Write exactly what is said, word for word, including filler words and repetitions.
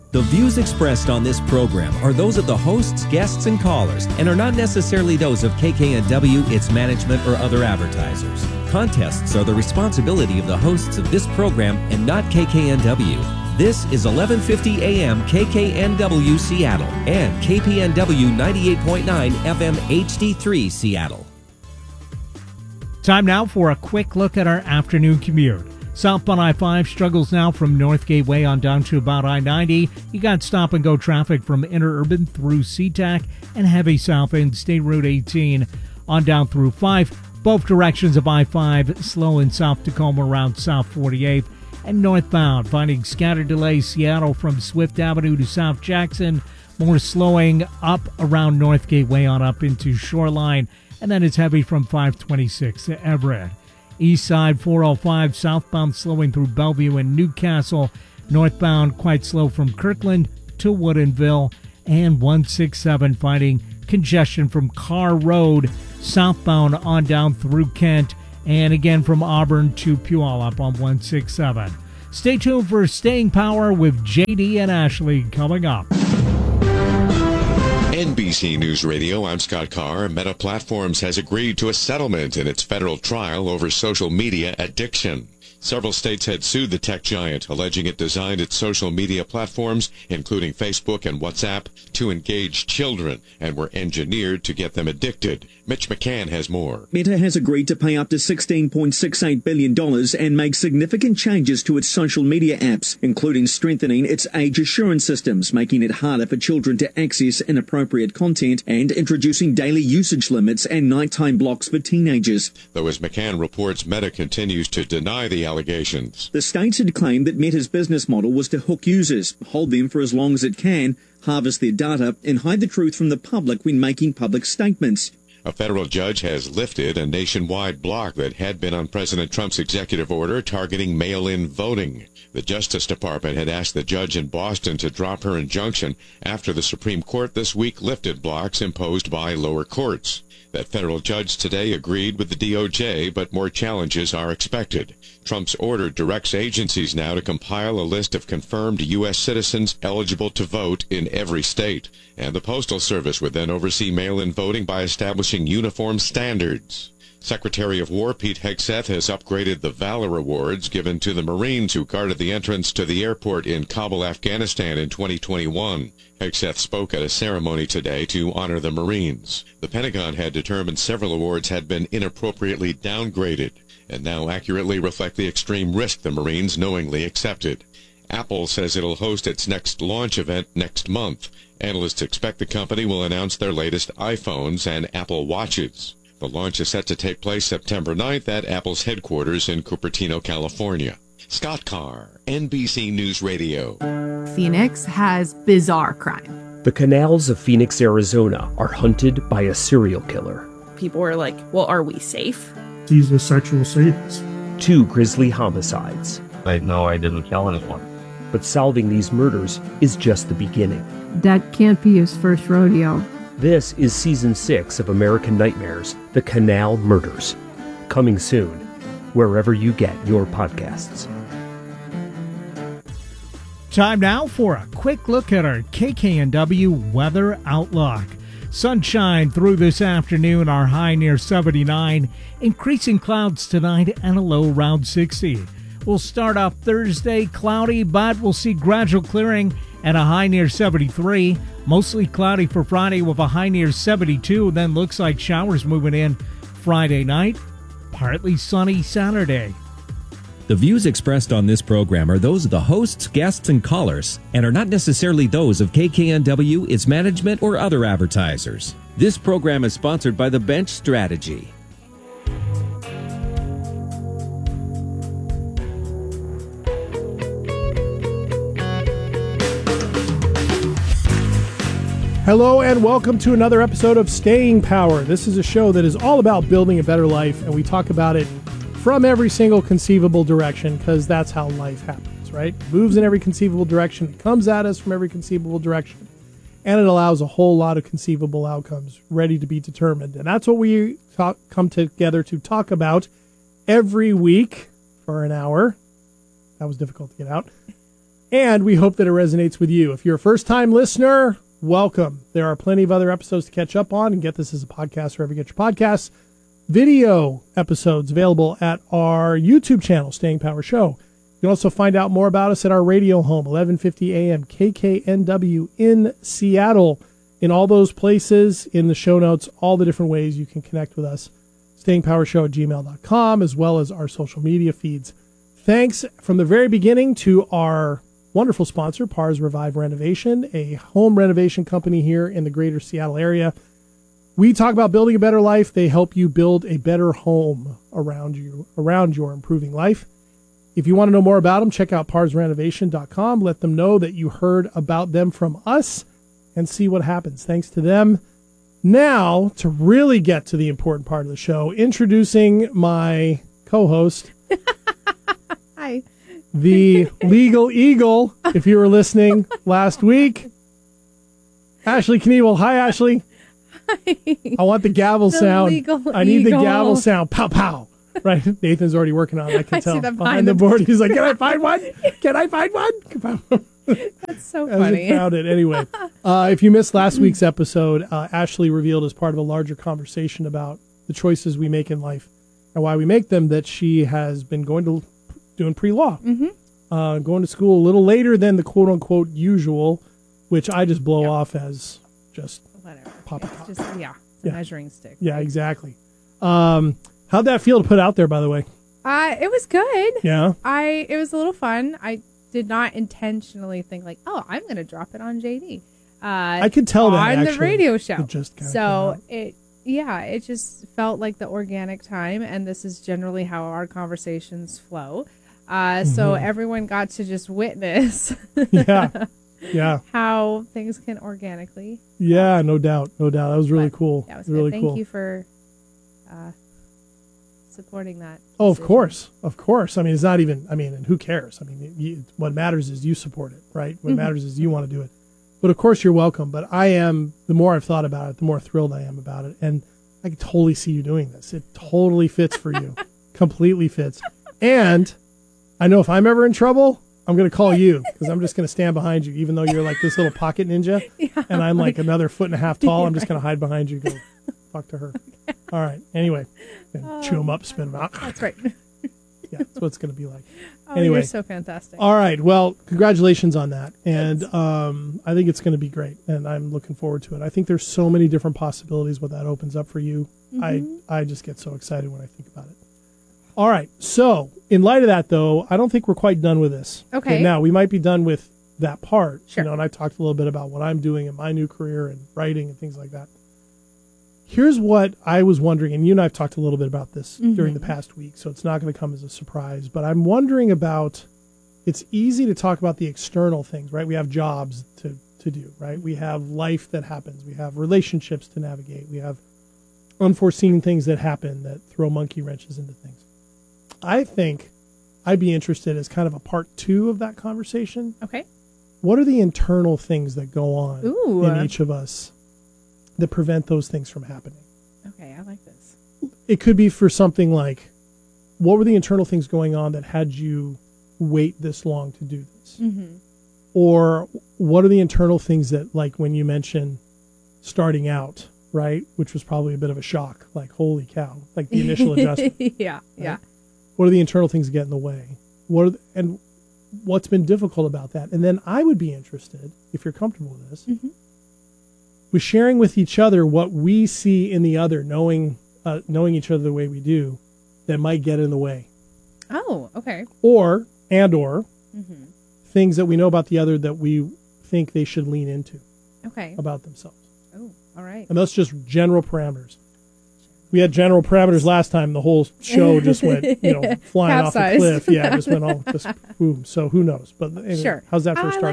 The views expressed on this program are those of the hosts, guests, and callers, and are not necessarily those of K K N W, its management, or other advertisers. Contests are the responsibility of the hosts of this program and not K K N W. This is eleven fifty A M K K N W Seattle and K P N W ninety-eight point nine F M H D three Seattle. Time now for a quick look at our afternoon commute. Southbound I five struggles now from North Gateway on down to about I ninety. You got stop-and-go traffic from Interurban through SeaTac and heavy southbound State Route eighteen on down through five. Both directions of I five slow in South Tacoma around South forty-eighth. And northbound, finding scattered delays Seattle from Swift Avenue to South Jackson. More slowing up around North Gateway on up into Shoreline. And then it's heavy from five twenty-six to Everett. East side four oh five southbound slowing through Bellevue and Newcastle. Northbound quite slow from Kirkland to Woodinville. And one sixty-seven finding congestion from Carr Road southbound on down through Kent. And again from Auburn to Puyallup on one sixty-seven. Stay tuned for Staying Power with J D and Ashley coming up. N B C News Radio, I'm Scott Carr. Meta Platforms has agreed to a settlement in its federal trial over social media addiction. Several states had sued the tech giant, alleging it designed its social media platforms, including Facebook and WhatsApp, to engage children and were engineered to get them addicted. Mitch McCann has more. Meta has agreed to pay up to sixteen point six eight billion dollars and make significant changes to its social media apps, including strengthening its age assurance systems, making it harder for children to access inappropriate content, and introducing daily usage limits and nighttime blocks for teenagers. Though, as McCann reports, Meta continues to deny the allegations. The states had claimed that Meta's business model was to hook users, hold them for as long as it can, harvest their data, and hide the truth from the public when making public statements. A federal judge has lifted a nationwide block that had been on President Trump's executive order targeting mail-in voting. The Justice Department had asked the judge in Boston to drop her injunction after the Supreme Court this week lifted blocks imposed by lower courts. That federal judge today agreed with the D O J, but more challenges are expected. Trump's order directs agencies now to compile a list of confirmed U S citizens eligible to vote in every state. And the Postal Service would then oversee mail-in voting by establishing uniform standards. Secretary of War Pete Hegseth has upgraded the Valor Awards given to the Marines who guarded the entrance to the airport in Kabul, Afghanistan in twenty twenty-one. Hegseth spoke at a ceremony today to honor the Marines. The Pentagon had determined several awards had been inappropriately downgraded and now accurately reflect the extreme risk the Marines knowingly accepted. Apple says it'll host its next launch event next month. Analysts expect the company will announce their latest iPhones and Apple Watches. The launch is set to take place September ninth at Apple's headquarters in Cupertino, California. Scott Carr, N B C News Radio. Phoenix has bizarre crime. The canals of Phoenix, Arizona are hunted by a serial killer. People were like, well, are we safe? He's a sexual sadist. Two grisly homicides. I know I didn't kill anyone. But solving these murders is just the beginning. That can't be his first rodeo. This is Season six of American Nightmares, The Canal Murders. Coming soon, wherever you get your podcasts. Time now for a quick look at our K K N W weather outlook. Sunshine through this afternoon, our high near seventy-nine. Increasing clouds tonight and a low around sixty. We'll start off Thursday cloudy, but we'll see gradual clearing and a high near seventy-three. Mostly cloudy for Friday with a high near seventy-two. Then looks like showers moving in Friday night. Partly sunny Saturday. The views expressed on this program are those of the hosts, guests, and callers, and are not necessarily those of K K N W, its management, or other advertisers. This program is sponsored by The Bench Strategy. Hello and welcome to another episode of Staying Power. This is a show that is all about building a better life, and we talk about it from every single conceivable direction because that's how life happens, right? It moves in every conceivable direction, comes at us from every conceivable direction, and it allows a whole lot of conceivable outcomes ready to be determined. And that's what we talk, come together to talk about every week for an hour. That was difficult to get out. And we hope that it resonates with you. If you're a first-time listener, welcome. There are plenty of other episodes to catch up on, and get this as a podcast wherever you get your podcasts. Video episodes available at our YouTube channel, Staying Power Show. You can also find out more about us at our radio home, eleven fifty A M K K N W in Seattle. In all those places, in the show notes, all the different ways you can connect with us. staying power show at gmail dot com, as well as our social media feeds. Thanks from the very beginning to our wonderful sponsor, Pars Revive Renovation, a home renovation company here in the greater Seattle area. We talk about building a better life. They help you build a better home around you, around your improving life. If you want to know more about them, check out pars renovation dot com. Let them know that you heard about them from us and see what happens. Thanks to them. Now, to really get to the important part of the show, introducing my co-host, Hi. the Legal Eagle, if you were listening last week, Ashley Knievel. Hi, Ashley. Hi. I want the gavel The sound. Legal I need Eagle. the gavel sound. Pow, pow. Right? Nathan's already working on it. I can I tell. see that Behind behind the the- board, he's like, can I find one? Can I find one? That's so Hasn't funny. found it. Anyway, uh, if you missed last week's episode, uh, Ashley revealed as part of a larger conversation about the choices we make in life and why we make them that she has been going to doing pre-law, Mm-hmm. uh, going to school a little later than the quote-unquote usual, which I just blow Yeah. off as just Whatever. poppycock. It's just, yeah, the Yeah. measuring stick. Yeah, right? exactly. Um, how'd that feel to put out there, by the way? Uh, it was good. Yeah. I it was a little fun. I did not intentionally think like, oh, I'm going to drop it on J D. Uh, I could tell that, on actually. the radio show. It just kinda came so out. it yeah, it just felt like the organic time, and this is generally how our conversations flow. Uh, so Mhm. everyone got to just witness Yeah. Yeah. how things can organically. Yeah, no doubt. No doubt. That was really But cool. That was really good. Thank cool. you for uh, supporting that. Oh, of decision. course. Of course. I mean, it's not even, I mean, and who cares? I mean, it, you, what matters is you support it, right? What Mhm. matters is you want to do it. But of course, you're welcome. But I am, the more I've thought about it, the more thrilled I am about it. And I can totally see you doing this. It totally fits for you. Completely fits. And I know if I'm ever in trouble, I'm going to call you because I'm just going to stand behind you, even though you're like this little pocket ninja. Yeah, and I'm like another foot and a half tall. I'm just Right. going to hide behind you. Go talk to her. All right. Anyway, and Oh, chew them up, spin them out. That's right. Yeah, that's what it's going to be like. Oh, Anyway. you're so fantastic. All right. Well, congratulations on that. And um, I think it's going to be great. And I'm looking forward to it. I think there's so many different possibilities what that opens up for you. Mhm. I, I just get so excited when I think about it. All right. So in light of that, though, I don't think we're quite done with this. Okay. Now, we might be done with that part. Sure. You know, and I talked a little bit about what I'm doing in my new career and writing and things like that. Here's what I was wondering, and you and I have talked a little bit about this Mhm. during the past week, so it's not going to come as a surprise, but I'm wondering about, it's easy to talk about the external things, right? We have jobs to, to do, right? We have life that happens. We have relationships to navigate. We have unforeseen things that happen that throw monkey wrenches into things. I think I'd be interested as kind of a part two of that conversation. Okay. What are the internal things that go on Ooh. in each of us that prevent those things from happening? Okay, I like this. It could be for something like, what were the internal things going on that had you wait this long to do this? Mm-hmm. Or what are the internal things that, like when you mention starting out, right? Which was probably a bit of a shock, like, holy cow, like the initial adjustment. yeah, right? yeah. What are the internal things that get in the way? What are the, and what's been difficult about that? And then I would be interested, if you're comfortable with this, Mm-hmm. with sharing with each other what we see in the other, knowing uh, knowing each other the way we do, that might get in the way, Oh, okay. or and or Mm-hmm. things that we know about the other that we think they should lean into Okay. about themselves. Oh, all right. And that's just general parameters. We had general parameters last time. The whole show just went, you know, flying off a Capsized. cliff. Yeah, it just went all just boom. So who knows? But anyway, Sure. how's that for a I start?